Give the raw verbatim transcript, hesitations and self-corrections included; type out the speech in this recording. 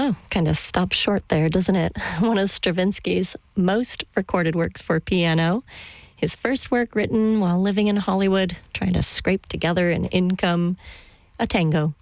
Oh, kind of stops short there, doesn't it? One of Stravinsky's most recorded works for piano. His first work written while living in Hollywood, trying to scrape together an income, a tango.